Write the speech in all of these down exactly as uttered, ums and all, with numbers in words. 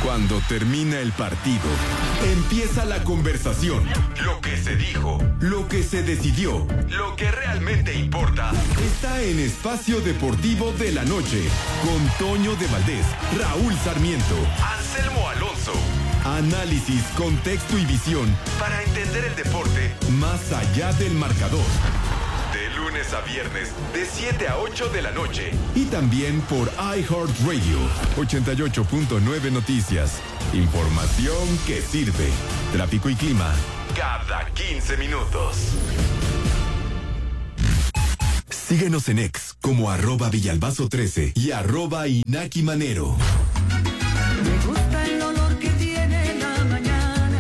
Cuando termina el partido, empieza la conversación. Lo que se dijo, lo que se decidió, lo que realmente importa, está en Espacio Deportivo de la Noche, con Toño de Valdés, Raúl Sarmiento, Anselmo Alonso. Análisis, contexto y visión para entender el deporte más allá del marcador. De lunes a viernes, de siete a ocho de la noche. Y también por iHeartRadio, ochenta y ocho punto nueve Noticias. Información que sirve. Tráfico y clima cada quince minutos. Síguenos en X como arroba Villalbazo trece y arroba Inaki Manero. Me gusta el olor que tiene la mañana.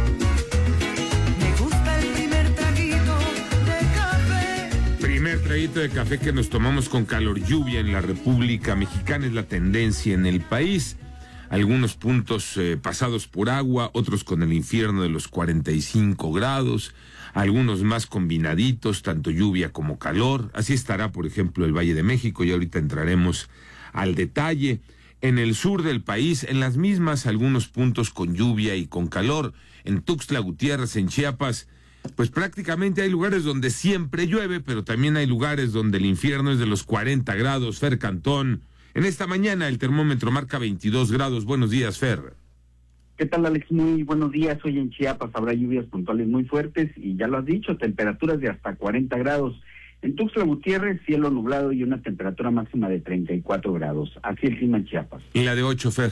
Me gusta el primer traguito de café. Primer traguito de café que nos tomamos con calor, lluvia en la República Mexicana, es la tendencia en el país. Algunos puntos eh, pasados por agua, otros con el infierno de los cuarenta y cinco grados, algunos más combinaditos, tanto lluvia como calor. Así estará, por ejemplo, el Valle de México, y ahorita entraremos al detalle. En el sur del país, en las mismas, algunos puntos con lluvia y con calor. En Tuxtla Gutiérrez, en Chiapas, pues prácticamente hay lugares donde siempre llueve, pero también hay lugares donde el infierno es de los cuarenta grados. Fer Cantón, en esta mañana el termómetro marca veintidós grados. Buenos días, Fer. ¿Qué tal, Alex? Muy buenos días. Hoy en Chiapas habrá lluvias puntuales muy fuertes y ya lo has dicho, temperaturas de hasta cuarenta grados. En Tuxtla Gutiérrez, cielo nublado y una temperatura máxima de treinta y cuatro grados. Así el clima en Chiapas. ¿Y la de ocho, Fer?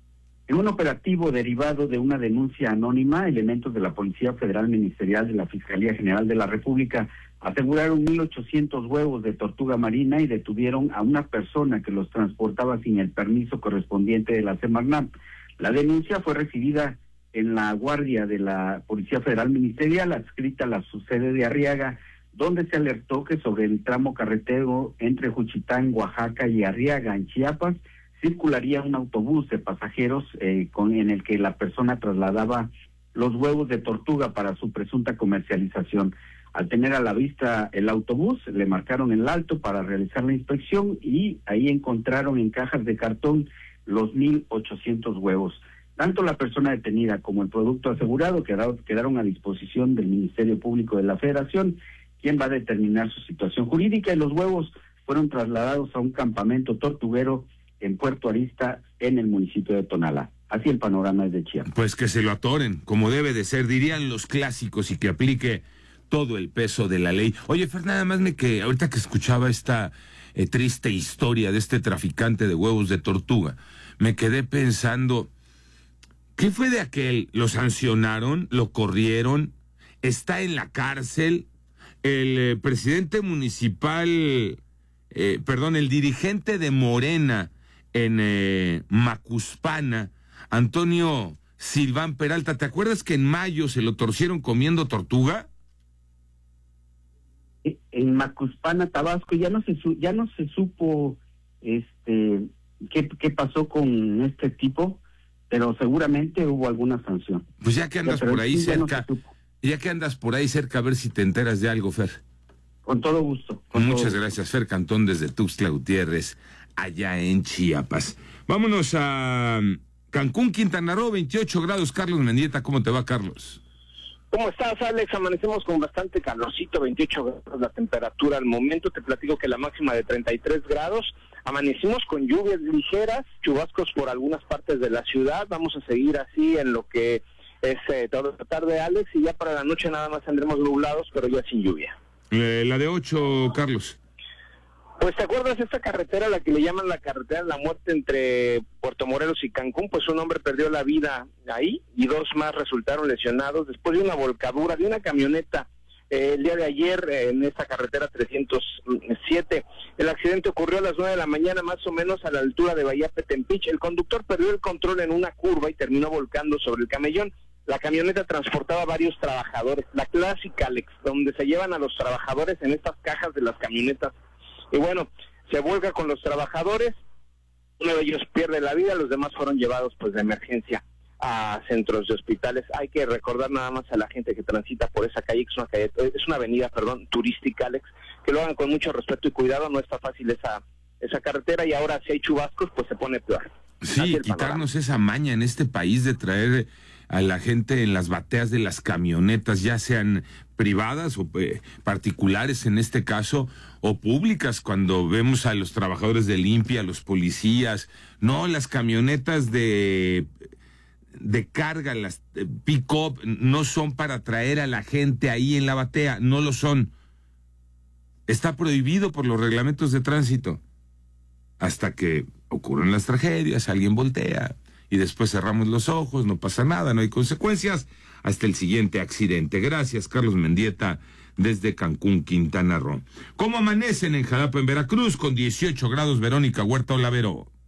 En un operativo derivado de una denuncia anónima, elementos de la Policía Federal Ministerial de la Fiscalía General de la República aseguraron mil ochocientos huevos de tortuga marina y detuvieron a una persona que los transportaba sin el permiso correspondiente de la Semarnat. La denuncia fue recibida en la guardia de la Policía Federal Ministerial, adscrita a la subsede de Arriaga, donde se alertó que sobre el tramo carretero entre Juchitán, Oaxaca y Arriaga, en Chiapas, circularía un autobús de pasajeros eh, con en el que la persona trasladaba los huevos de tortuga para su presunta comercialización. Al tener a la vista el autobús, le marcaron el alto para realizar la inspección y ahí encontraron en cajas de cartón los mil ochocientos huevos. Tanto la persona detenida como el producto asegurado quedaron, quedaron a disposición del Ministerio Público de la Federación, quien va a determinar su situación jurídica, y los huevos fueron trasladados a un campamento tortuguero en Puerto Arista, en el municipio de Tonalá. Así el panorama es de Chiapas. Pues que se lo atoren, como debe de ser, dirían los clásicos, y que aplique todo el peso de la ley. Oye, Fer, nada más me que ahorita que escuchaba esta eh, triste historia de este traficante de huevos de tortuga, me quedé pensando, ¿qué fue de aquel? ¿Lo sancionaron? ¿Lo corrieron? ¿Está en la cárcel? El eh, presidente municipal, eh, perdón, el dirigente de Morena en eh, Macuspana, Antonio Silván Peralta, ¿te acuerdas que en mayo se lo torcieron comiendo tortuga? En Macuspana, Tabasco, ya no se su, ya no se supo este qué, qué pasó con este tipo, pero seguramente hubo alguna sanción. Pues ya que andas pero por ahí sí, cerca, ya, no ya que andas por ahí cerca, a ver si te enteras de algo, Fer. Con todo gusto. Con Muchas todo gracias, gusto. Fer Cantón, desde Tuxtla Gutiérrez, allá en Chiapas. Vámonos a Cancún, Quintana Roo, veintiocho grados. Carlos Mendieta, ¿cómo te va, Carlos? ¿Cómo estás, Alex? Amanecemos con bastante calorcito, veintiocho grados la temperatura al momento. Te platico que la máxima de treinta y tres grados. Amanecimos con lluvias ligeras, chubascos por algunas partes de la ciudad. Vamos a seguir así en lo que es eh, toda la tarde, Alex, y ya para la noche nada más tendremos nublados, pero ya sin lluvia. Eh, la de ocho, Carlos. Pues, ¿te acuerdas de esta carretera, la que le llaman la carretera de la muerte entre Puerto Morelos y Cancún? Pues un hombre perdió la vida ahí y dos más resultaron lesionados después de una volcadura de una camioneta eh, el día de ayer eh, en esta carretera trescientos siete. El accidente ocurrió a las nueve de la mañana, más o menos a la altura de Bahía Petempich. El conductor perdió el control en una curva y terminó volcando sobre el camellón. La camioneta transportaba varios trabajadores, la clásica, Alex, donde se llevan a los trabajadores en estas cajas de las camionetas. Y bueno, se vuelca con los trabajadores, uno de ellos pierde la vida, los demás fueron llevados pues de emergencia a centros de hospitales. Hay que recordar nada más a la gente que transita por esa calle, que es una calle, es una avenida, perdón, turística, Alex, que lo hagan con mucho respeto y cuidado. No está fácil esa esa carretera, y ahora si hay chubascos pues se pone peor. Sí, quitarnos esa maña en este país de traer a la gente en las bateas de las camionetas, ya sean privadas o eh, particulares en este caso, o públicas, cuando vemos a los trabajadores de limpia, a los policías. No, las camionetas de, de carga, las eh, pick-up, no son para traer a la gente ahí en la batea, no lo son. Está prohibido por los reglamentos de tránsito. Hasta que ocurren las tragedias, alguien voltea y después cerramos los ojos, no pasa nada, no hay consecuencias, hasta el siguiente accidente. Gracias, Carlos Mendieta, desde Cancún, Quintana Roo. ¿Cómo amanecen en Jalapa, en Veracruz? Con dieciocho grados, Verónica Huerta Olavero.